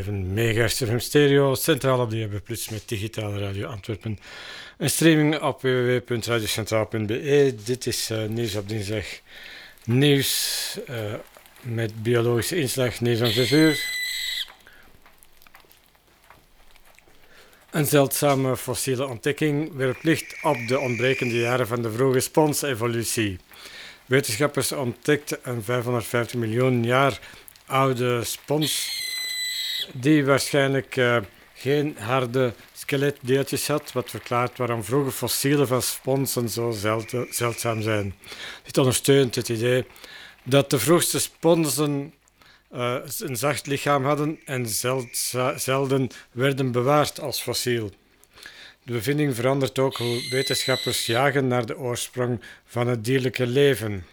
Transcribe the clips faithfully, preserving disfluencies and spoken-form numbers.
Megahertz F M Stereo, centraal op de D A B plus met digitale radio Antwerpen. Een streaming op w w w punt radiocentraal punt b e. Dit is uh, nieuws op dinsdag. Nieuws uh, met biologische inslag, nieuws om zes uur. Een zeldzame fossiele ontdekking werpt licht op de ontbrekende jaren van de vroege sponsevolutie. Wetenschappers ontdekten een vijfhonderdvijftig miljoen jaar oude spons die waarschijnlijk uh, geen harde skeletdeeltjes had, wat verklaart waarom vroege fossielen van sponsen zo zeld- zeldzaam zijn. Dit ondersteunt het idee dat de vroegste sponsen uh, een zacht lichaam hadden en zeld- zelden werden bewaard als fossiel. De bevinding verandert ook hoe wetenschappers jagen naar de oorsprong van het dierlijke leven.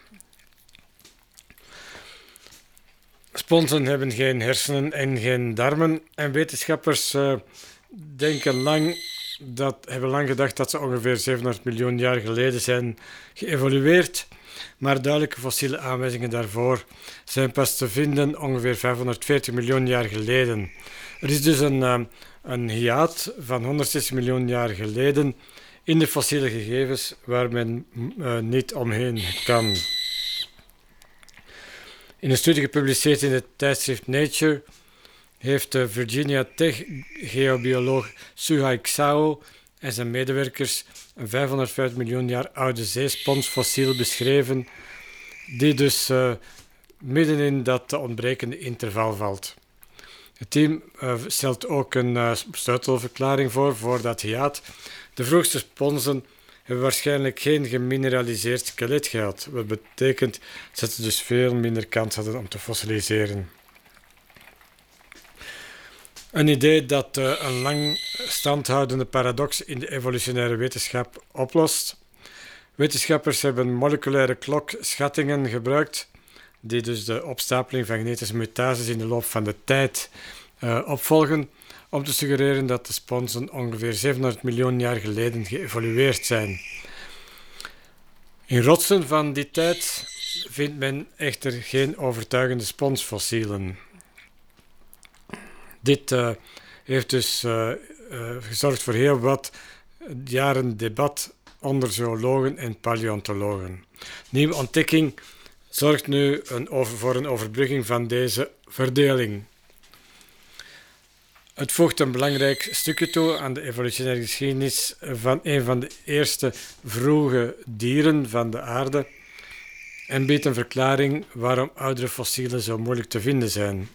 Sponsen hebben geen hersenen en geen darmen en wetenschappers uh, denken lang dat, hebben lang gedacht dat ze ongeveer zevenhonderd miljoen jaar geleden zijn geëvolueerd, maar duidelijke fossiele aanwijzingen daarvoor zijn pas te vinden ongeveer vijfhonderdveertig miljoen jaar geleden. Er is dus een, uh, een hiaat van honderdzestig miljoen jaar geleden in de fossiele gegevens waar men uh, niet omheen kan. In een studie gepubliceerd in het tijdschrift Nature heeft de Virginia Tech-geobioloog Suhai Xiao en zijn medewerkers een vijfhonderdvijftig miljoen jaar oude zeesponsfossiel beschreven, die dus uh, midden in dat ontbrekende interval valt. Het team uh, stelt ook een uh, sleutelverklaring voor voor dat hiaat. De vroegste sponsen hebben waarschijnlijk geen gemineraliseerd skelet gehad, wat betekent dat ze dus veel minder kans hadden om te fossiliseren. Een idee dat uh, een lang standhoudende paradox in de evolutionaire wetenschap oplost. Wetenschappers hebben moleculaire klokschattingen gebruikt, die dus de opstapeling van genetische mutaties in de loop van de tijd uh, opvolgen, om te suggereren dat de sponsen ongeveer zevenhonderd miljoen jaar geleden geëvolueerd zijn. In rotsen van die tijd vindt men echter geen overtuigende sponsfossielen. Dit uh, heeft dus uh, uh, gezorgd voor heel wat jaren debat onder zoologen en paleontologen. Nieuwe ontdekking zorgt nu een over, voor een overbrugging van deze verdeling. Het voegt een belangrijk stukje toe aan de evolutionaire geschiedenis van een van de eerste vroege dieren van de aarde en biedt een verklaring waarom oudere fossielen zo moeilijk te vinden zijn.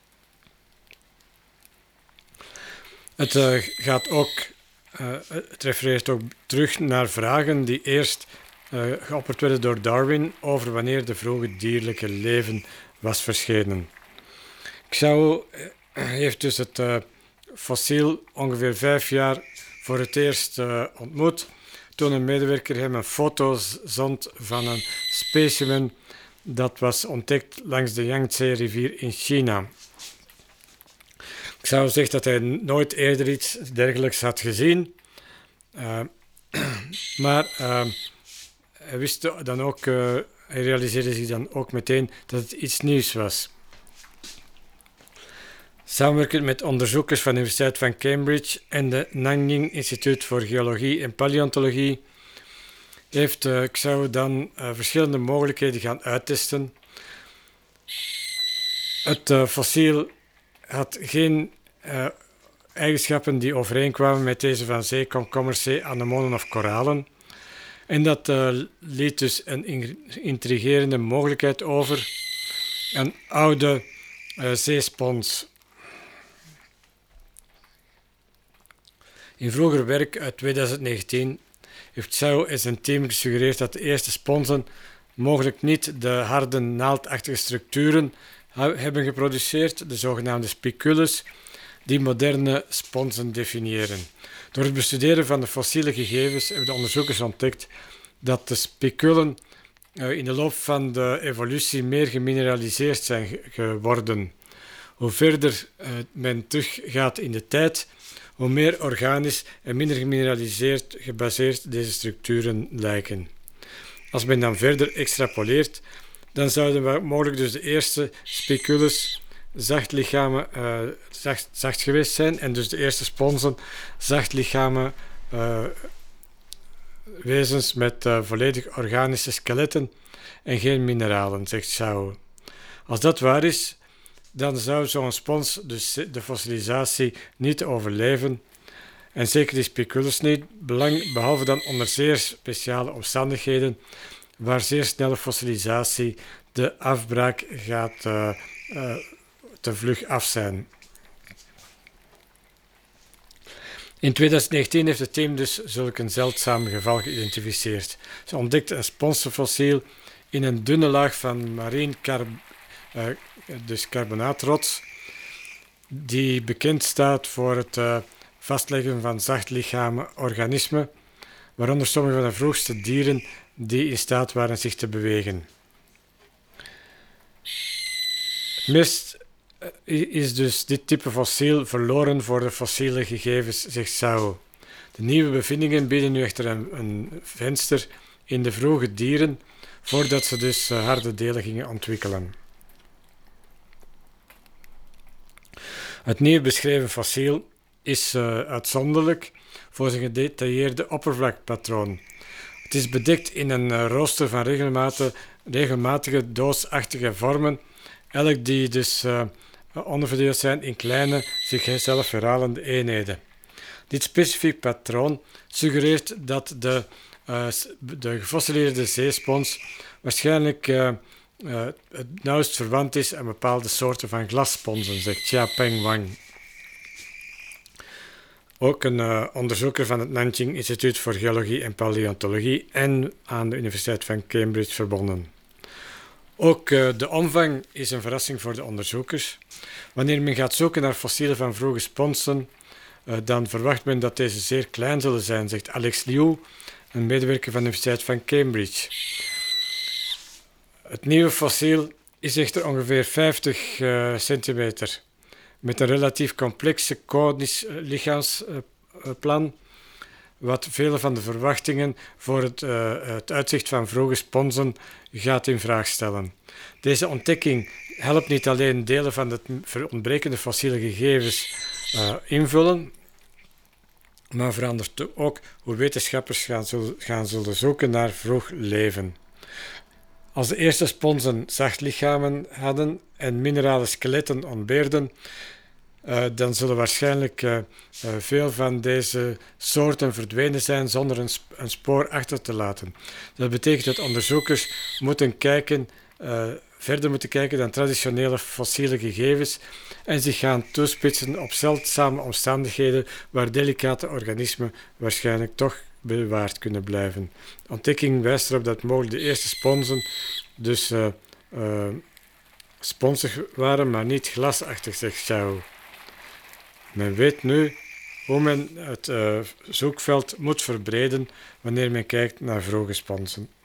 Het, uh, gaat ook, uh, het refereert ook terug naar vragen die eerst uh, geopperd werden door Darwin over wanneer de vroege dierlijke leven was verschenen. Xiao heeft dus het uh, fossiel ongeveer vijf jaar voor het eerst uh, ontmoet, toen een medewerker hem een foto zond van een specimen dat was ontdekt langs de Yangtze-rivier in China. Xiao zegt dat hij nooit eerder iets dergelijks had gezien, uh, maar uh, hij wist dan ook, uh, hij realiseerde zich dan ook meteen dat het iets nieuws was. Samenwerkend met onderzoekers van de Universiteit van Cambridge en de Nanjing Instituut voor Geologie en Paleontologie heeft uh, Xiao dan uh, verschillende mogelijkheden gaan uittesten. Het uh, fossiel had geen uh, eigenschappen die overeenkwamen met deze van zee, komkommers, zee, anemonen of koralen. En dat uh, liet dus een intrigerende mogelijkheid over. Een oude uh, zeespons. In vroeger werk uit twintig negentien heeft Xiao en zijn team gesuggereerd dat de eerste sponsen mogelijk niet de harde naaldachtige structuren hebben geproduceerd, de zogenaamde spicules, die moderne sponsen definiëren. Door het bestuderen van de fossiele gegevens hebben de onderzoekers ontdekt dat de spiculen in de loop van de evolutie meer gemineraliseerd zijn geworden. Hoe verder men teruggaat in de tijd, hoe meer organisch en minder gemineraliseerd gebaseerd deze structuren lijken. Als men dan verder extrapoleert, dan zouden we mogelijk dus de eerste spicules zachtlichamen uh, zacht, zacht geweest zijn en dus de eerste sponsen zachtlichamen uh, wezens met uh, volledig organische skeletten en geen mineralen, zegt Chao. Als dat waar is, dan zou zo'n spons dus de fossilisatie niet overleven en zeker die spicules niet, belang, behalve dan onder zeer speciale omstandigheden waar zeer snelle fossilisatie de afbraak gaat uh, uh, te vlug af zijn. In twintig negentien heeft het team dus zulk een zeldzaam geval geïdentificeerd. Ze ontdekte een sponsenfossiel in een dunne laag van marine car- uh, dus carbonaatrots, die bekend staat voor het uh, vastleggen van zachtlichamen organismen, waaronder sommige van de vroegste dieren die in staat waren zich te bewegen. Het meest is dus dit type fossiel verloren voor de fossiele gegevens, zegt Chao. De nieuwe bevindingen bieden nu echter een, een venster in de vroege dieren, voordat ze dus uh, harde delen gingen ontwikkelen. Het nieuw beschreven fossiel is uh, uitzonderlijk voor zijn gedetailleerde oppervlakpatroon. Het is bedekt in een uh, rooster van regelmatige, regelmatige doosachtige vormen, elk die dus uh, onderverdeeld zijn in kleine, zichzelf herhalende eenheden. Dit specifiek patroon suggereert dat de, uh, de gefossileerde zeespons waarschijnlijk uh, uh, het nauwst verwant is aan bepaalde soorten van glassponsen, zegt Chia-Peng Wang. Ook een uh, onderzoeker van het Nanjing Instituut voor Geologie en Paleontologie en aan de Universiteit van Cambridge verbonden. Ook uh, de omvang is een verrassing voor de onderzoekers. Wanneer men gaat zoeken naar fossielen van vroege sponsen, uh, dan verwacht men dat deze zeer klein zullen zijn, zegt Alex Liu, een medewerker van de Universiteit van Cambridge. Het nieuwe fossiel is echter ongeveer vijftig uh, centimeter, met een relatief complexe conisch uh, lichaamsplan, uh, wat vele van de verwachtingen voor het, uh, het uitzicht van vroege sponsen gaat in vraag stellen. Deze ontdekking helpt niet alleen delen van het ontbrekende fossiele gegevens uh, invullen, maar verandert ook hoe wetenschappers gaan, zullen, gaan zullen zoeken naar vroeg leven. Als de eerste sponsen zachtlichamen hadden en minerale skeletten ontbeerden, Uh, dan zullen waarschijnlijk uh, uh, veel van deze soorten verdwenen zijn zonder een, sp- een spoor achter te laten. Dat betekent dat onderzoekers moeten kijken, uh, verder moeten kijken dan traditionele fossiele gegevens en zich gaan toespitsen op zeldzame omstandigheden waar delicate organismen waarschijnlijk toch bewaard kunnen blijven. De ontdekking wijst erop dat mogelijk de eerste sponsen dus uh, uh, sponsig waren, maar niet glasachtig, zegt Chao. Men weet nu hoe men het uh, zoekveld moet verbreden wanneer men kijkt naar vroege sponsen.